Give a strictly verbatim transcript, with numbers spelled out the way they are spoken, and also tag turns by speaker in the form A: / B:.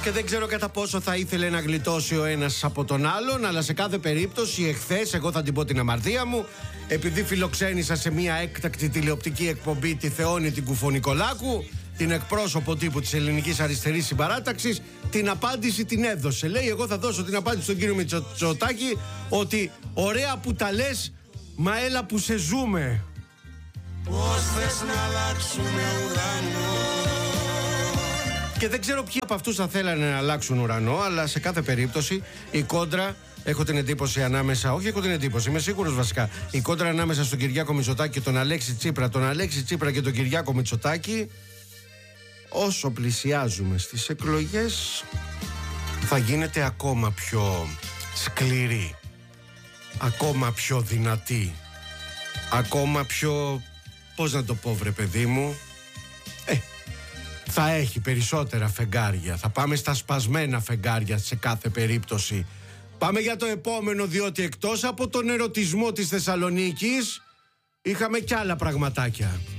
A: Και δεν ξέρω κατά πόσο θα ήθελε να γλιτώσει ο ένας από τον άλλον, αλλά σε κάθε περίπτωση εχθές, εγώ θα την πω την αμαρτία μου, επειδή φιλοξένησα σε μια έκτακτη τηλεοπτική εκπομπή τη Θεόνη την Κουφονικολάκου, την εκπρόσωπο τύπου της Ελληνικής Αριστερής Συμπαράταξης, την απάντηση την έδωσε. Λέει, εγώ θα δώσω την απάντηση στον κύριο Μητσοτάκη ότι ωραία που τα λες, μα έλα που σε ζούμε.
B: Πώς θες να αλλάξουμε ουρανό.
A: Και δεν ξέρω ποιοι από αυτούς θα θέλανε να αλλάξουν ουρανό, αλλά σε κάθε περίπτωση η κόντρα, έχω την εντύπωση ανάμεσα, όχι έχω την εντύπωση, είμαι σίγουρος βασικά, η κόντρα ανάμεσα στον Κυριάκο Μητσοτάκη και τον Αλέξη Τσίπρα, τον Αλέξη Τσίπρα και τον Κυριάκο Μητσοτάκη, όσο πλησιάζουμε στις εκλογές, θα γίνεται ακόμα πιο σκληρή, ακόμα πιο δυνατή, ακόμα πιο, πώς να το πω βρε παιδί μου, ε, θα έχει περισσότερα φεγγάρια. Θα πάμε στα σπασμένα φεγγάρια σε κάθε περίπτωση. Πάμε για το επόμενο, διότι εκτός από τον ερωτισμό της Θεσσαλονίκης είχαμε κι άλλα πραγματάκια.